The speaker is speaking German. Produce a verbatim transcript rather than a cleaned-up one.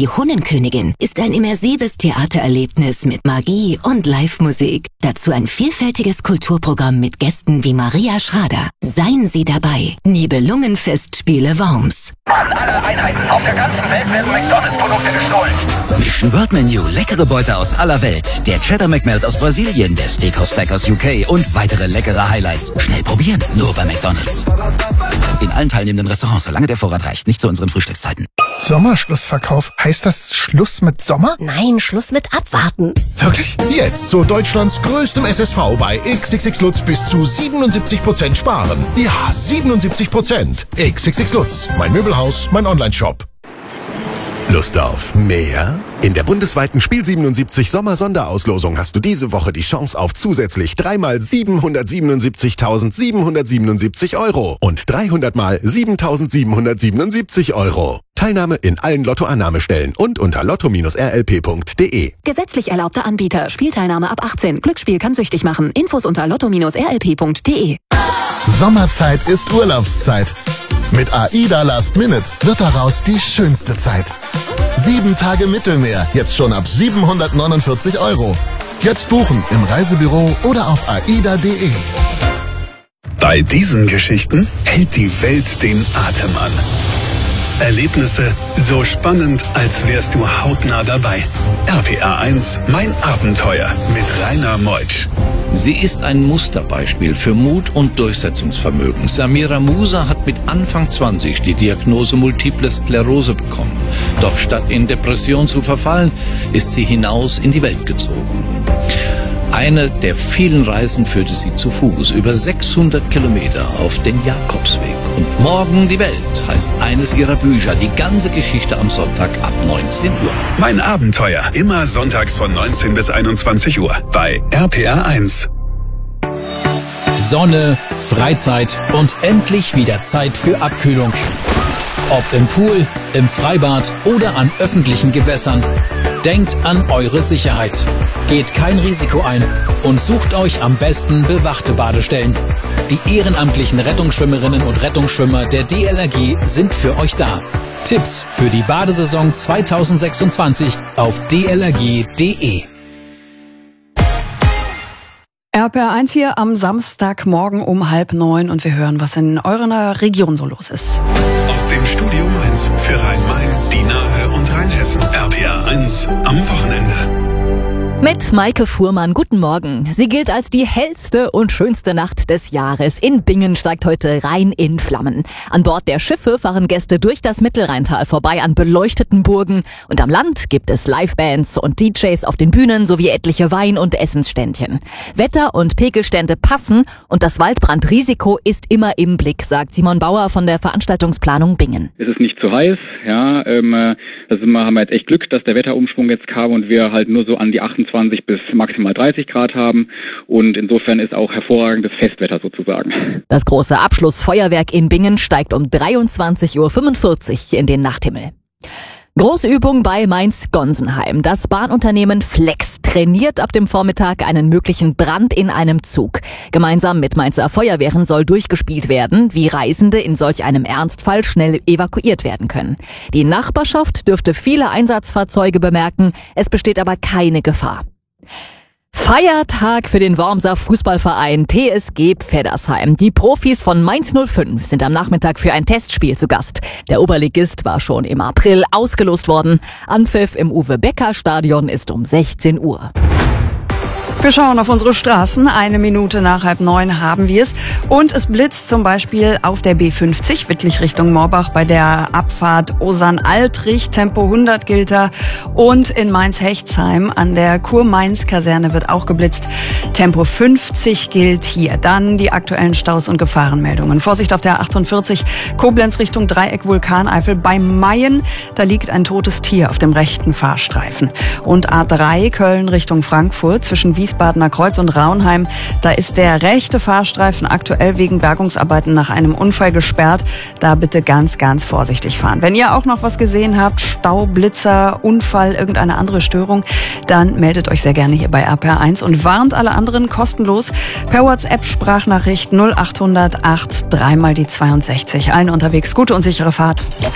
Die Hunnenkönigin ist ein immersives Theatererlebnis mit Magie und Live-Musik. Dazu ein vielfältiges Kulturprogramm mit Gästen wie Maria Schrader. Seien Sie dabei. Nibelungenfestspiele Worms. An alle Einheiten auf der ganzen Welt werden McDonalds-Produkte gestohlen. Mission World Menu, leckere Beute aus aller Welt. Der Cheddar McMelt aus Brasilien, der Steakhouse Stack aus U K und weitere leckere Highlights. Schnell probieren, nur bei McDonalds. In allen teilnehmenden Restaurants, solange der Vorrat reicht, nicht zu unseren Frühstückszeiten. Sommerschlussverkauf. Heißt das Schluss mit Sommer? Nein, Schluss mit Abwarten. Wirklich? Jetzt zu Deutschlands größtem S S V bei X X X Lutz bis zu siebenundsiebzig Prozent sparen. Ja, siebenundsiebzig Prozent. X X X Lutz, mein Möbelhaus, mein Online-Shop. Lust auf mehr? In der bundesweiten Spiel siebenundsiebzig Sommer-Sonderauslosung hast du diese Woche die Chance auf zusätzlich dreimal siebenhundertsiebenundsiebzigtausendsiebenhundertsiebenundsiebzig Euro und dreihundert mal siebentausendsiebenhundertsiebenundsiebzig Euro. Teilnahme in allen Lottoannahmestellen und unter lotto Bindestrich r l p punkt d e. Gesetzlich erlaubter Anbieter. Spielteilnahme ab achtzehn. Glücksspiel kann süchtig machen. Infos unter lotto Bindestrich r l p punkt d e. Sommerzeit ist Urlaubszeit. Mit AIDA Last Minute wird daraus die schönste Zeit. Sieben Tage Mittelmeer, jetzt schon ab siebenhundertneunundvierzig Euro. Jetzt buchen im Reisebüro oder auf aida punkt de. Bei diesen Geschichten hält die Welt den Atem an. Erlebnisse so spannend, als wärst du hautnah dabei. R P R eins, mein Abenteuer mit Rainer Meutsch. Sie ist ein Musterbeispiel für Mut und Durchsetzungsvermögen. Samira Musa hat mit Anfang zwanzig die Diagnose Multiple Sklerose bekommen. Doch statt in Depression zu verfallen, ist sie hinaus in die Welt gezogen. Eine der vielen Reisen führte sie zu Fuß über sechshundert Kilometer auf den Jakobsweg. Und Morgen die Welt heißt eines ihrer Bücher. Die ganze Geschichte am Sonntag ab neunzehn Uhr. Mein Abenteuer, immer sonntags von neunzehn bis einundzwanzig Uhr bei R P R eins. Sonne, Freizeit und endlich wieder Zeit für Abkühlung. Ob im Pool, im Freibad oder an öffentlichen Gewässern. Denkt an eure Sicherheit. Geht kein Risiko ein und sucht euch am besten bewachte Badestellen. Die ehrenamtlichen Rettungsschwimmerinnen und Rettungsschwimmer der D L R G sind für euch da. Tipps für die Badesaison zweitausendsechsundzwanzig auf d l r g punkt d e. R P R eins hier am Samstagmorgen um halb neun und wir hören, was in eurer Region so los ist. Aus dem Studio Mainz für Rhein-Main, die Nahe und Rheinhessen. R P R eins am Wochenende. Mit Maike Fuhrmann, guten Morgen. Sie gilt als die hellste und schönste Nacht des Jahres. In Bingen steigt heute Rhein in Flammen. An Bord der Schiffe fahren Gäste durch das Mittelrheintal vorbei an beleuchteten Burgen. Und am Land gibt es Livebands und D Js auf den Bühnen sowie etliche Wein- und Essensständchen. Wetter und Pegelstände passen und das Waldbrandrisiko ist immer im Blick, sagt Simon Bauer von der Veranstaltungsplanung Bingen. Es ist nicht zu heiß, ja, ähm, also wir haben jetzt echt Glück, dass der Wetterumschwung jetzt kam und wir halt nur so an die achtundzwanzig bis maximal dreißig Grad haben und insofern ist auch hervorragendes Festwetter sozusagen. Das große Abschlussfeuerwerk in Bingen steigt um dreiundzwanzig Uhr fünfundvierzig in den Nachthimmel. Großübung bei Mainz-Gonsenheim. Das Bahnunternehmen Flex trainiert ab dem Vormittag einen möglichen Brand in einem Zug. Gemeinsam mit Mainzer Feuerwehren soll durchgespielt werden, wie Reisende in solch einem Ernstfall schnell evakuiert werden können. Die Nachbarschaft dürfte viele Einsatzfahrzeuge bemerken, es besteht aber keine Gefahr. Feiertag für den Wormser Fußballverein T S G Pfeddersheim. Die Profis von Mainz null fünf sind am Nachmittag für ein Testspiel zu Gast. Der Oberligist war schon im April ausgelost worden. Anpfiff im Uwe-Becker-Stadion ist um sechzehn Uhr. Wir schauen auf unsere Straßen. Eine Minute nach halb neun haben wir es. Und es blitzt zum Beispiel auf der B fünfzig, Wittlich Richtung Morbach, bei der Abfahrt Osan-Altrich, Tempo hundert gilt da. Und in Mainz-Hechtsheim an der Kur-Mainz-Kaserne wird auch geblitzt. Tempo fünfzig gilt hier. Dann die aktuellen Staus und Gefahrenmeldungen. Vorsicht auf der achtundvierzig, Koblenz Richtung Dreieck Vulkaneifel bei Mayen. Da liegt ein totes Tier auf dem rechten Fahrstreifen. Und A drei, Köln Richtung Frankfurt, zwischen Wiesbadener Kreuz und Raunheim. Da ist der rechte Fahrstreifen aktuell wegen Bergungsarbeiten nach einem Unfall gesperrt. Da bitte ganz, ganz vorsichtig fahren. Wenn ihr auch noch was gesehen habt, Stau, Blitzer, Unfall, irgendeine andere Störung, dann meldet euch sehr gerne hier bei R P R eins und warnt alle anderen kostenlos per WhatsApp Sprachnachricht null achthundert acht, dreimal die zweiundsechzig. Allen unterwegs gute und sichere Fahrt.